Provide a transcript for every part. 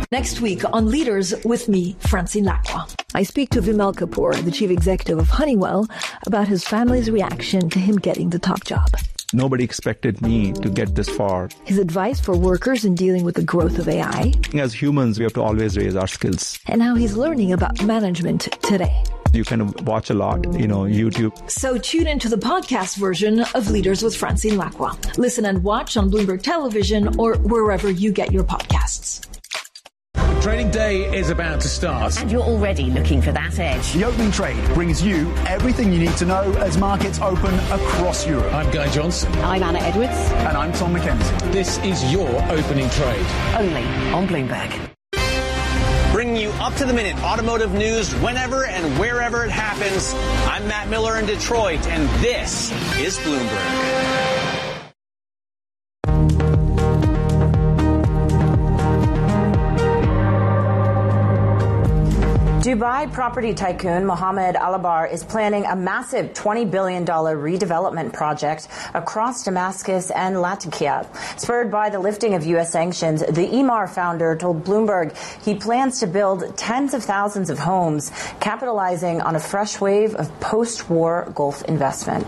Next week on Leaders with me, Francine Lacqua. I speak to Vimal Kapoor, the chief executive of Honeywell, about his family's reaction to him getting the top job. Nobody expected me to get this far. His advice for workers in dealing with the growth of AI. As humans, we have to always raise our skills. And how he's learning about management today. You can watch a lot, YouTube. So tune into the podcast version of Leaders with Francine Lacqua. Listen and watch on Bloomberg Television or wherever you get your podcasts. Trading day is about to start. And you're already looking for that edge. The Opening Trade brings you everything you need to know as markets open across Europe. I'm Guy Johnson. I'm Anna Edwards. And I'm Tom McKenzie. This is your Opening Trade. Only on Bloomberg. Bringing you up-to-the-minute automotive news whenever and wherever it happens. I'm Matt Miller in Detroit, and this is Bloomberg. Dubai property tycoon Mohammed Alabar is planning a massive $20 billion redevelopment project across Damascus and Latakia. Spurred by the lifting of U.S. sanctions, the Emaar founder told Bloomberg he plans to build tens of thousands of homes, capitalizing on a fresh wave of post-war Gulf investment.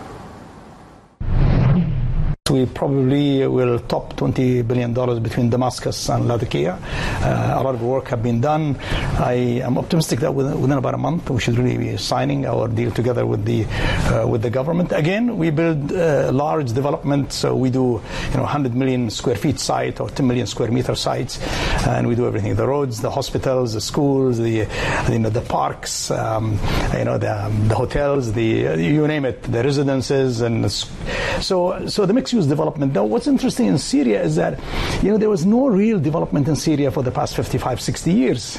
We probably will top $20 billion between Damascus and Latakia. A lot of work have been done. I am optimistic that within about a month we should really be signing our deal together with the government. Again, we build large development, so we do 100 million square feet site or 10 million square meter sites, and we do everything: the roads, the hospitals, the schools, the parks, the hotels, you name it, the residences, and so the mixed-use development. Now, what's interesting in Syria is that, there was no real development in Syria for the past 55, 60 years.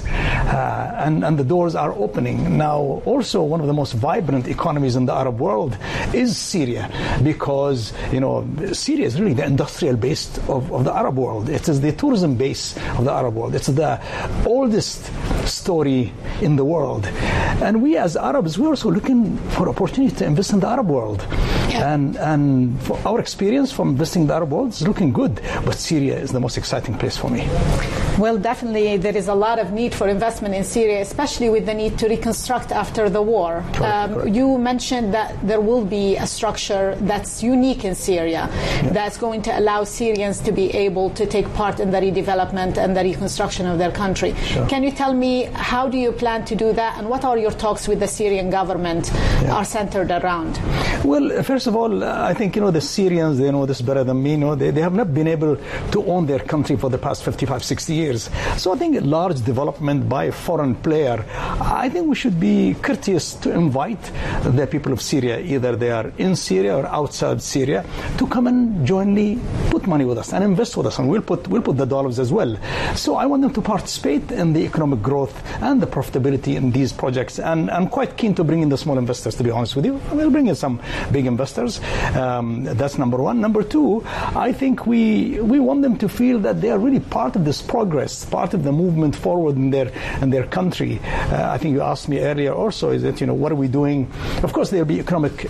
And the doors are opening. Now, also, one of the most vibrant economies in the Arab world is Syria, because, Syria is really the industrial base of the Arab world. It is the tourism base of the Arab world. It's the oldest story in the world. And we as Arabs, we're also looking for opportunity to invest in the Arab world. Yeah. And for our experience from visiting the Arab world, it's looking good, but Syria is the most exciting place for me. Well, definitely there is a lot of need for investment in Syria, especially with the need to reconstruct after the war. Correct. You mentioned that there will be a structure that's unique in Syria, that's going to allow Syrians to be able to take part in the redevelopment and the reconstruction of their country. Sure. Can you tell me, how do you plan to do that, and what are your talks with the Syrian government are centered around? Well, first of all, I think, the Syrians, they know this better than me. They have not been able to own their country for the past 55, 60 years. So I think a large development by a foreign player, I think we should be courteous to invite the people of Syria, either they are in Syria or outside Syria, to come and jointly put money with us and invest with us, and we'll put the dollars as well. So I want them to participate in the economic growth and the profitability in these projects, and I'm quite keen to bring in the small investors, to be honest with you. We'll bring in some big investors. That's number one. Number two, I think we want them to feel that they are really part of this progress, part of the movement forward in their country. I think you asked me earlier also, is that, what are we doing? Of course, there'll be economic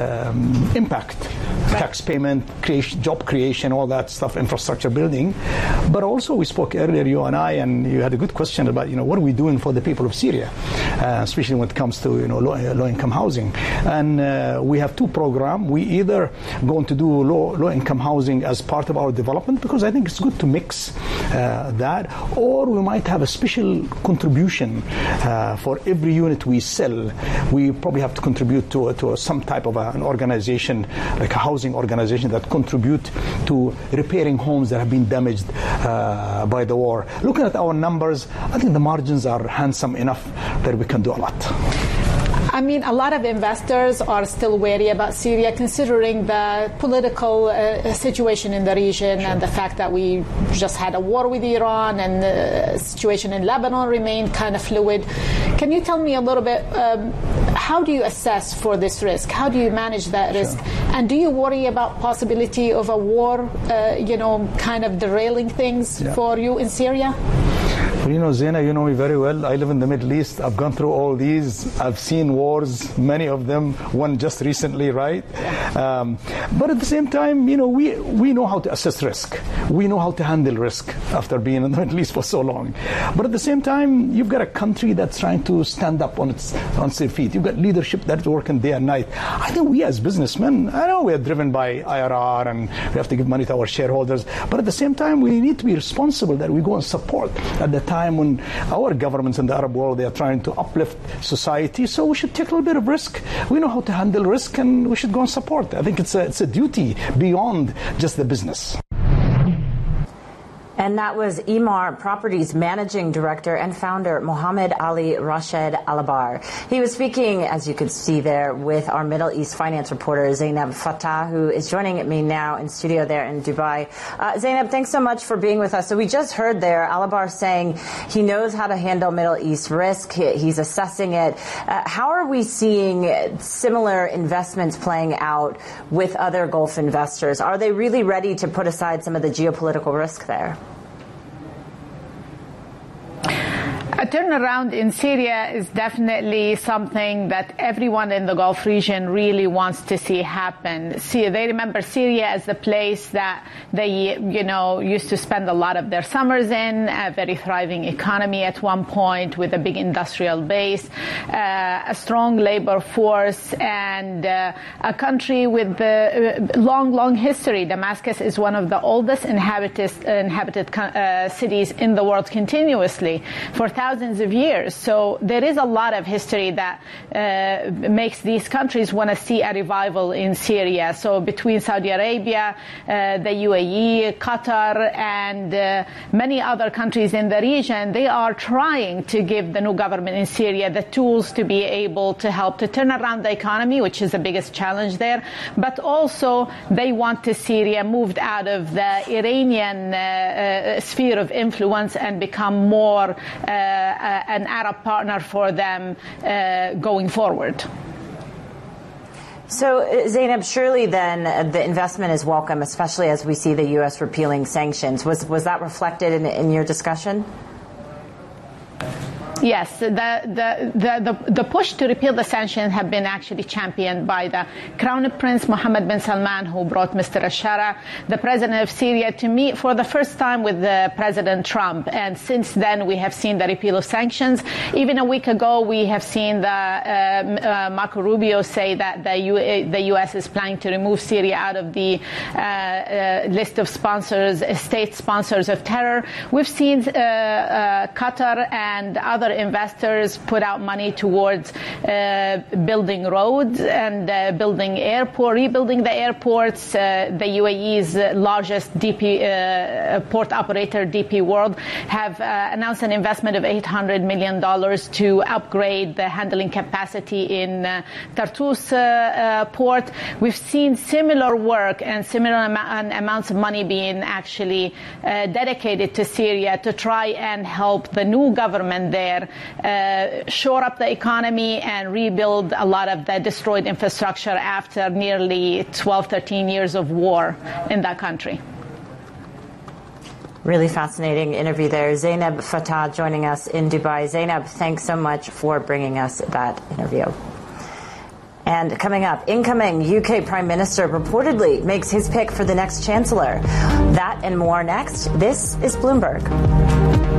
impact, tax payment, job creation, all that stuff, infrastructure building. But also, we spoke earlier, you and I, and you had a good question about, what are we doing for the people of Syria, especially when it comes to, low-income housing. And we have two programs. We either going to do low-income housing as part of our development, because I think it's good to mix that, or we might have a special contribution for every unit we sell. We probably have to contribute to some type of an organization, like a housing organization, that contribute to repairing homes that have been damaged by the war. Looking at our numbers, I think the margins are handsome enough that we can do a lot. I mean, a lot of investors are still wary about Syria, considering the political situation in the region, and the fact that we just had a war with Iran, and the situation in Lebanon remained kind of fluid. Can you tell me a little bit, how do you assess for this risk? How do you manage that risk? And do you worry about possibility of a war, kind of derailing things for you in Syria? Well, Zaina, you know me very well. I live in the Middle East. I've gone through all these. I've seen wars, many of them, one just recently, right? But at the same time, we know how to assess risk. We know how to handle risk after being in the Middle East for so long. But at the same time, you've got a country that's trying to stand up on its feet. You've got leadership that's working day and night. I think we as businessmen, I know we are driven by IRR and we have to give money to our shareholders, but at the same time, we need to be responsible that we go and support at the time when our governments in the Arab world, they are trying to uplift society. So we should take a little bit of risk. We know how to handle risk, and we should go and support. I think it's a duty beyond just the business. And that was Emaar Properties Managing Director and Founder Mohammed Ali Rashid Alabar. He was speaking, as you could see there, with our Middle East finance reporter Zainab Fattah, who is joining me now in studio there in Dubai. Zainab, thanks so much for being with us. So we just heard there Alabar saying he knows how to handle Middle East risk. He's assessing it. How are we seeing similar investments playing out with other Gulf investors? Are they really ready to put aside some of the geopolitical risk there? A turnaround in Syria is definitely something that everyone in the Gulf region really wants to see happen. See, they remember Syria as the place that they, used to spend a lot of their summers in, a very thriving economy at one point with a big industrial base, a strong labor force, and a country with a long history. Damascus is one of the oldest inhabited cities in the world continuously for thousands of years. So there is a lot of history that makes these countries want to see a revival in Syria. So between Saudi Arabia, the UAE, Qatar, and many other countries in the region, they are trying to give the new government in Syria the tools to be able to help to turn around the economy, which is the biggest challenge there. But also they want to Syria moved out of the Iranian sphere of influence and become more an Arab partner for them going forward. So, Zainab, surely then the investment is welcome, especially as we see the U.S. repealing sanctions. Was that reflected in your discussion? Yes, the push to repeal the sanctions have been actually championed by the Crown Prince Mohammed bin Salman, who brought Mr. al-Shara, the president of Syria, to meet for the first time with President Trump. And since then, we have seen the repeal of sanctions. Even a week ago, we have seen Marco Rubio say that the U.S. is planning to remove Syria out of the list of state sponsors of terror. We've seen Qatar and other investors put out money towards building roads and rebuilding the airports. The UAE's largest port operator, DP World, have announced an investment of $800 million to upgrade the handling capacity in Tartus port. We've seen similar work and similar amounts of money being actually dedicated to Syria to try and help the new government there shore up the economy and rebuild a lot of the destroyed infrastructure after nearly 12, 13 years of war in that country. Really fascinating interview there. Zainab Fattah joining us in Dubai. Zainab, thanks so much for bringing us that interview. And coming up, incoming UK Prime Minister reportedly makes his pick for the next Chancellor. That and more next. This is Bloomberg.